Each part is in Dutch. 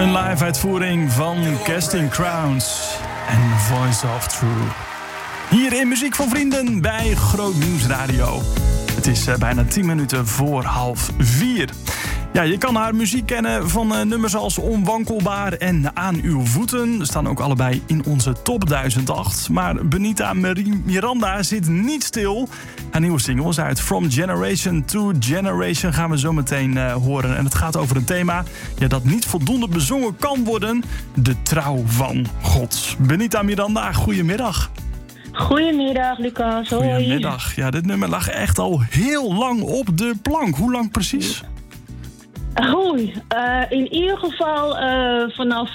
Een live uitvoering van Casting Crowns en Voice of True. Hier in Muziek voor Vrienden bij Groot Nieuws Radio. Het is bijna 10 minuten voor 3:30. Ja, je kan haar muziek kennen van nummers als Onwankelbaar en Aan uw voeten. Staan ook allebei in onze top 1008. Maar Benita Miranda zit niet stil. Haar nieuwe single is uit. From Generation to Generation gaan we zo meteen horen. En het gaat over een thema dat niet voldoende bezongen kan worden. De trouw van God. Benita Miranda, goedemiddag. Goedemiddag, Lucas. Hoi. Goedemiddag. Ja, dit nummer lag echt al heel lang op de plank. Hoe lang precies? Oei, in ieder geval vanaf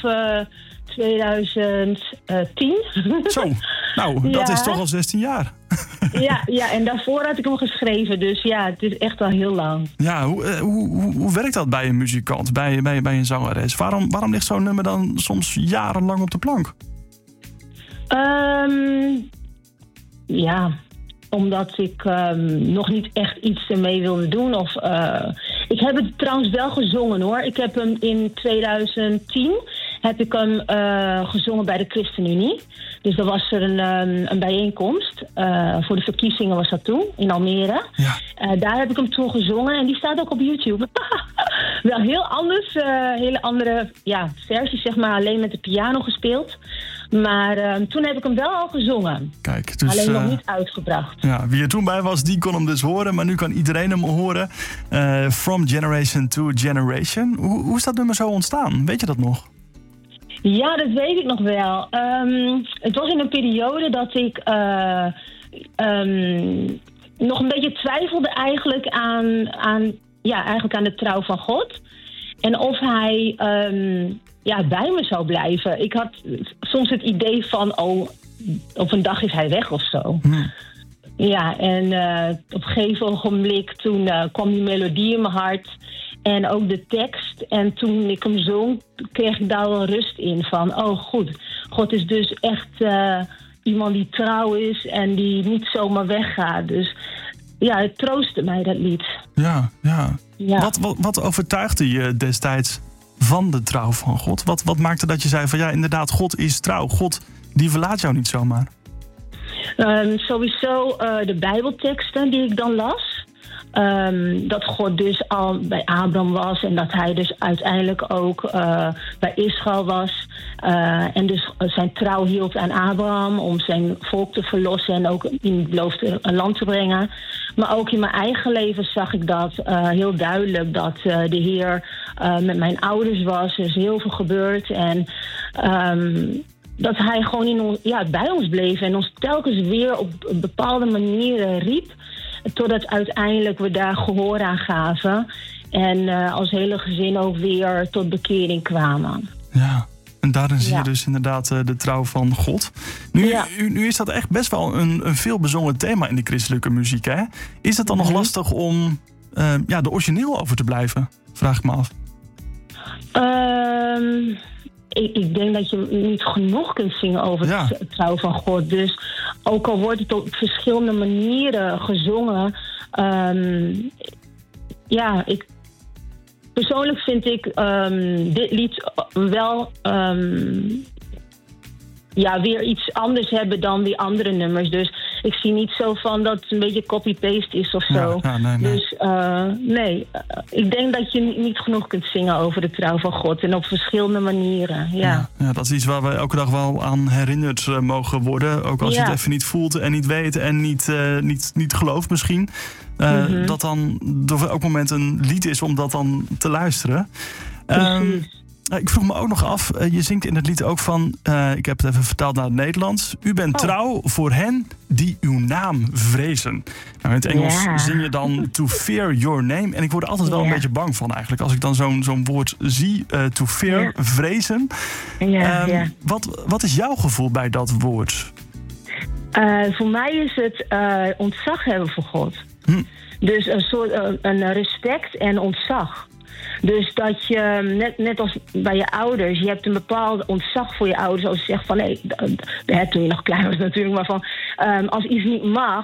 2010. Zo, nou, dat is toch al 16 jaar. Ja, en daarvoor had ik hem geschreven. Dus ja, het is echt al heel lang. Ja, hoe werkt dat bij een muzikant, bij een zangeres? Waarom ligt zo'n nummer dan soms jarenlang op de plank? Ja, omdat ik nog niet echt iets ermee wilde doen. Ik heb het trouwens wel gezongen, hoor. Ik heb hem in 2010 gezongen bij de ChristenUnie. Dus er was er een bijeenkomst. Voor de verkiezingen was dat toen, in Almere. Ja. Daar heb ik hem toen gezongen en die staat ook op YouTube. Wel heel anders, hele andere versie, zeg maar. Alleen met de piano gespeeld. Maar toen heb ik hem wel al gezongen. Kijk, dus, alleen nog niet uitgebracht. Ja, wie er toen bij was, die kon hem dus horen. Maar nu kan iedereen hem horen. From Generation to Generation. Hoe is dat nummer zo ontstaan? Weet je dat nog? Ja, dat weet ik nog wel. Het was in een periode dat ik nog een beetje twijfelde eigenlijk aan de trouw van God. En of hij bij me zou blijven. Ik had soms het idee van, op een dag is hij weg of zo. Ja, en op een gegeven ogenblik toen kwam die melodie in mijn hart. En ook de tekst. En toen ik hem zong, kreeg ik daar wel rust in. Van, goed, God is dus echt iemand die trouw is en die niet zomaar weggaat. Dus ja, het troostte mij, dat lied. Ja. Wat overtuigde je destijds van de trouw van God? Wat maakte dat je zei van inderdaad, God is trouw. God, die verlaat jou niet zomaar. Sowieso de Bijbelteksten die ik dan las. Dat God dus al bij Abraham was en dat hij dus uiteindelijk ook bij Israël was. En dus zijn trouw hield aan Abraham om zijn volk te verlossen en ook in het beloofde land te brengen. Maar ook in mijn eigen leven zag ik dat heel duidelijk, dat de Heer met mijn ouders was. Er is heel veel gebeurd en dat hij gewoon bij ons bleef en ons telkens weer op bepaalde manieren riep. Totdat uiteindelijk we daar gehoor aan gaven. En als hele gezin ook weer tot bekering kwamen. Ja, en daarin zie je dus inderdaad de trouw van God. Nu is dat echt best wel een veel bezongen thema in de christelijke muziek, hè? Is het dan nog lastig om de origineel over te blijven? Vraag ik me af. Ik denk dat je niet genoeg kunt zingen over de trouw van God. Dus ook al wordt het op verschillende manieren gezongen. Persoonlijk vind ik dit lied wel weer iets anders hebben dan die andere nummers. Dus ik zie niet zo van dat het een beetje copy-paste is of zo. Nee. Dus ik denk dat je niet genoeg kunt zingen over de trouw van God. En op verschillende manieren, ja, dat is iets waar we elke dag wel aan herinnerd mogen worden. Ook als je het even niet voelt en niet weet en niet gelooft misschien. Dat dan op elk moment een lied is om dat dan te luisteren. Ik vroeg me ook nog af, je zingt in het lied ook van, ik heb het even vertaald naar het Nederlands. U bent trouw voor hen die uw naam vrezen. Nou, in het Engels zing je dan to fear your name. En ik word er altijd wel een beetje bang van eigenlijk. Als ik dan zo'n woord zie, to fear, vrezen. Wat is jouw gevoel bij dat woord? Voor mij is het ontzag hebben voor God. Dus een soort een respect en ontzag. Dus dat je, net als bij je ouders, je hebt een bepaald ontzag voor je ouders. Als je zegt van, toen je nog klein was natuurlijk, maar van, als iets niet mag,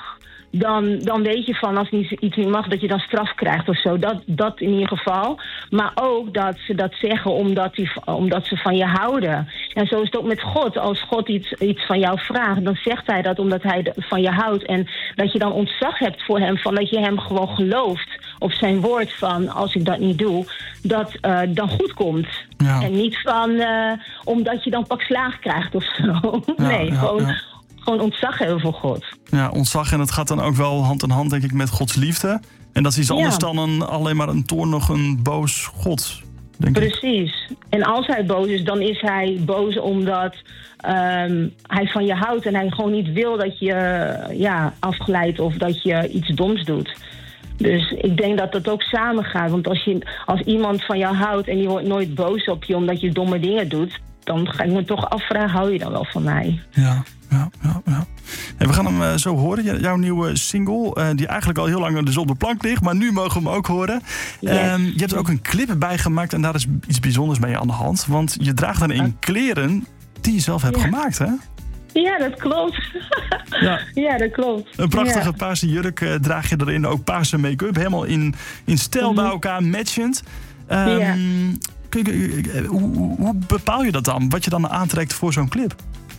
dan weet je van als iets niet mag, dat je dan straf krijgt of zo. Dat in ieder geval. Maar ook dat ze dat zeggen omdat ze van je houden. En zo is het ook met God. Als God iets van jou vraagt, dan zegt hij dat omdat hij van je houdt. En dat je dan ontzag hebt voor hem, van dat je hem gewoon gelooft op zijn woord van als ik dat niet doe, dat dan goed komt. Ja. En niet van omdat je dan pak slaag krijgt of zo. Gewoon ontzag hebben voor God. Ja, ontzag, en het gaat dan ook wel hand in hand, denk ik, met Gods liefde. En dat is iets anders dan alleen maar een toornig, een boos God, denk ik. Precies. En als hij boos is, dan is hij boos omdat hij van je houdt en hij gewoon niet wil dat je afglijdt of dat je iets doms doet. Dus ik denk dat dat ook samen gaat. Want als iemand van jou houdt en die wordt nooit boos op je omdat je domme dingen doet, dan ga ik me toch afvragen, hou je dan wel van mij? Ja. En we gaan hem zo horen, jouw nieuwe single, die eigenlijk al heel lang dus op de plank ligt, maar nu mogen we hem ook horen. Yes. Je hebt er ook een clip bij gemaakt en daar is iets bijzonders mee aan de hand. Want je draagt dan in kleren die je zelf hebt gemaakt, hè? Ja, dat klopt. Ja, dat klopt. Een prachtige paarse jurk draag je erin, ook paarse make-up, helemaal in stijl bij elkaar, matchend. Hoe bepaal je dat dan? Wat je dan aantrekt voor zo'n clip?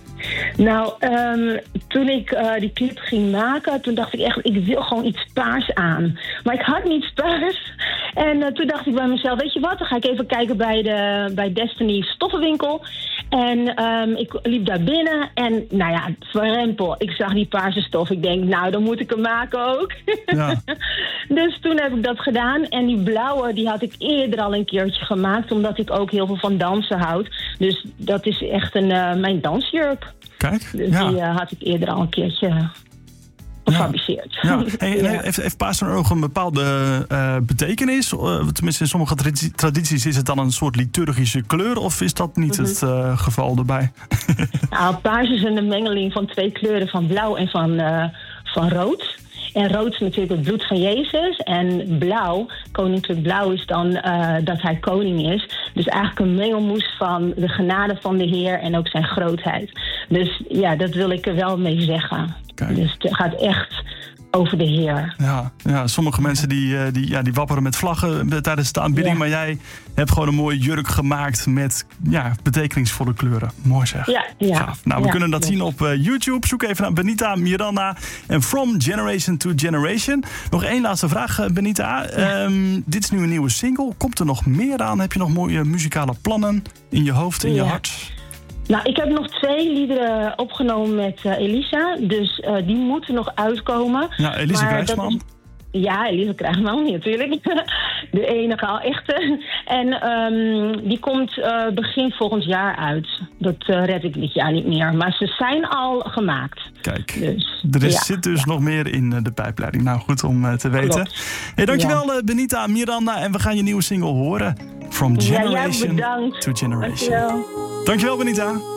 Nou, toen ik die clip ging maken, toen dacht ik echt, ik wil gewoon iets paars aan. Maar ik had niets paars. En toen dacht ik bij mezelf, weet je wat, dan ga ik even kijken bij Destiny stoffenwinkel. En ik liep daar binnen en, nou ja, verrempel. Ik zag die paarse stof. Ik denk, nou, dan moet ik hem maken ook. Ja. Dus toen heb ik dat gedaan. En die blauwe, die had ik eerder al een keertje gemaakt, omdat ik ook heel veel van dansen houd. Dus dat is echt mijn dansjurk. Kijk, dus die had ik eerder al een keertje gefabriceerd. Ja. Heeft paars dan ook een bepaalde betekenis? Tenminste, in sommige tradities is het dan een soort liturgische kleur, of is dat niet het geval erbij? Nou, paars is een mengeling van 2 kleuren, van blauw en van rood. En rood is natuurlijk het bloed van Jezus. En blauw, koninklijk blauw, is dan dat hij koning is. Dus eigenlijk een mengelmoes van de genade van de Heer en ook zijn grootheid. Dus ja, dat wil ik er wel mee zeggen. Kijk. Dus het gaat echt over de Heer. Ja, sommige mensen die wapperen met vlaggen tijdens de aanbidding. Ja. Maar jij hebt gewoon een mooie jurk gemaakt met betekenisvolle kleuren. Mooi zeg. Ja. Nou, we kunnen dat zien op YouTube. Zoek even naar Benita Miranda en From Generation to Generation. Nog 1 laatste vraag, Benita. Dit is nu een nieuwe single. Komt er nog meer aan? Heb je nog mooie muzikale plannen in je hoofd, in je hart? Nou, ik heb nog 2 liederen opgenomen met Elisa. Dus die moeten nog uitkomen. Ja, Elisa Krijgsman. Ja, Elisa Krijgsman, natuurlijk. De enige al echte. En die komt begin volgend jaar uit. Dat red ik dit jaar niet meer. Maar ze zijn al gemaakt. Kijk, dus, er zit dus nog meer in de pijpleiding. Nou, goed om te weten. Hey, dankjewel Benita Miranda. En we gaan je nieuwe single horen. From Generation to Generation. Dankjewel Benita.